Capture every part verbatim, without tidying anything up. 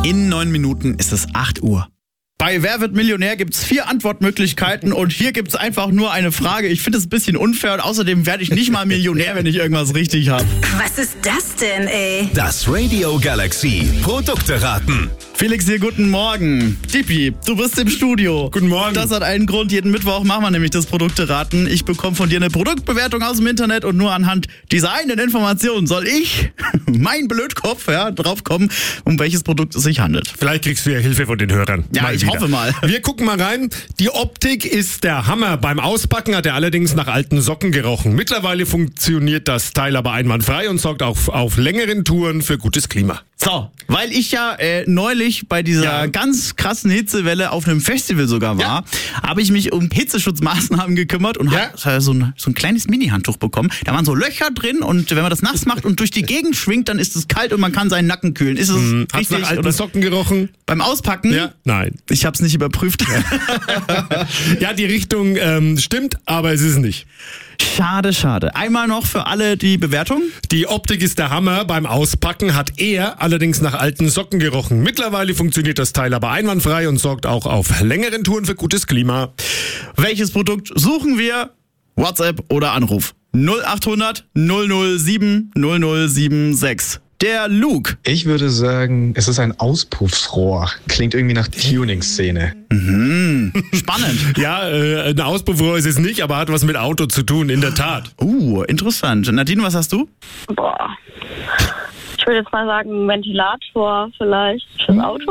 In neun Minuten ist es acht Uhr. Bei Wer wird Millionär gibt's vier Antwortmöglichkeiten und hier gibt's einfach nur eine Frage. Ich finde es ein bisschen unfair und außerdem werde ich nicht mal Millionär, wenn ich irgendwas richtig habe. Was ist das denn, ey? Das Radio Galaxy Produkte raten. Felix hier, guten Morgen. Dippi, du bist im Studio. Guten Morgen. Das hat einen Grund. Jeden Mittwoch machen wir nämlich das Produkte raten. Ich bekomme von dir eine Produktbewertung aus dem Internet und nur anhand dieser einen Information soll ich, mein Blödkopf, ja, drauf kommen, um welches Produkt es sich handelt. Vielleicht kriegst du ja Hilfe von den Hörern. Ja, mal ich wieder. hoffe mal. Wir gucken mal rein. Die Optik ist der Hammer. Beim Auspacken hat er allerdings nach alten Socken gerochen. Mittlerweile funktioniert das Teil aber einwandfrei und sorgt auch auf längeren Touren für gutes Klima. So, weil ich ja äh, neulich bei dieser Ja. ganz krassen Hitzewelle auf einem Festival sogar war, habe ich mich um Hitzeschutzmaßnahmen gekümmert und Ja. habe so ein, so ein kleines Mini-Handtuch bekommen. Da waren so Löcher drin und wenn man das nass macht und durch die Gegend schwingt, dann ist es kalt und man kann seinen Nacken kühlen. Ist es Hat's richtig? nach alten Oder Socken gerochen? beim Auspacken? Ja. Nein. Ich habe es nicht überprüft. Ja, die Richtung ähm, stimmt, aber es ist nicht. Schade, schade. Einmal noch für alle die Bewertung. Die Optik ist der Hammer. Beim Auspacken hat er allerdings nach alten Socken gerochen. Mittlerweile funktioniert das Teil aber einwandfrei und sorgt auch auf längeren Touren für gutes Klima. Welches Produkt suchen wir? WhatsApp oder Anruf? null achthundert null null sieben null null sieben sechs. Der Luke. Ich würde sagen, es ist ein Auspuffsrohr. Klingt irgendwie nach Tuning-Szene. Spannend. Ja, äh, ein Auspuffrohr ist es nicht, aber hat was mit Auto zu tun, in der Tat. Uh, interessant. Nadine, was hast du? Boah. Ich würde jetzt mal sagen, ein Ventilator vielleicht fürs Auto.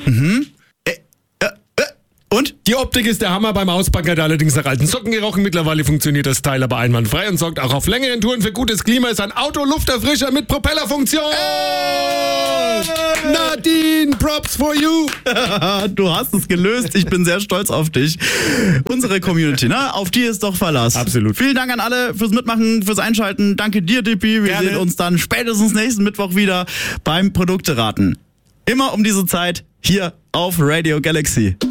Und? Die Optik ist der Hammer. Beim Auspacken hat er allerdings nach alten Socken gerochen. Mittlerweile funktioniert das Teil aber einwandfrei und sorgt auch auf längeren Touren für gutes Klima. Ist ein Autolufterfrischer mit Propellerfunktion. Nadine, props for you. Du hast es gelöst. Ich bin sehr stolz auf dich. Unsere Community, ne? Auf die ist doch Verlass. Absolut. Vielen Dank an alle fürs Mitmachen, fürs Einschalten. Danke dir, Dippi. Wir Gerne. sehen uns dann spätestens nächsten Mittwoch wieder beim Produkte raten. Immer um diese Zeit hier auf Radio Galaxy.